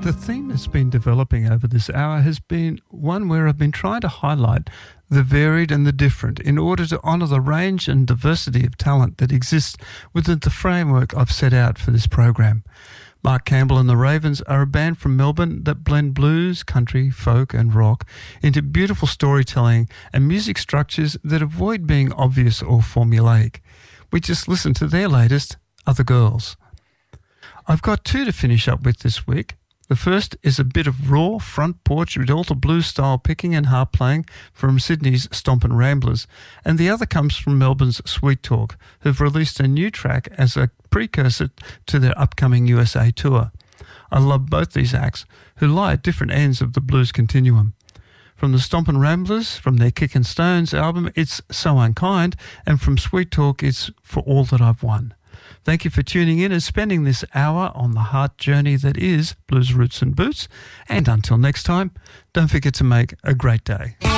The theme that's been developing over this hour has been one where I've been trying to highlight the varied and the different in order to honour the range and diversity of talent that exists within the framework I've set out for this program. Mark Campbell and the Ravens are a band from Melbourne that blend blues, country, folk and rock into beautiful storytelling and music structures that avoid being obvious or formulaic. We just listened to their latest, Other Girls. I've got two to finish up with this week. The first is a bit of raw front porch Delta blues style picking and harp playing from Sydney's Stompin' Ramblers, and the other comes from Melbourne's Sweet Talk, who've released a new track as a precursor to their upcoming USA tour. I love both these acts, who lie at different ends of the blues continuum. From the Stompin' Ramblers, from their Kickin' Stones album, it's So Unkind, and from Sweet Talk, it's For All That I've Won. Thank you for tuning in and spending this hour on the heart journey that is Blues Roots and Boots. And until next time, don't forget to make a great day.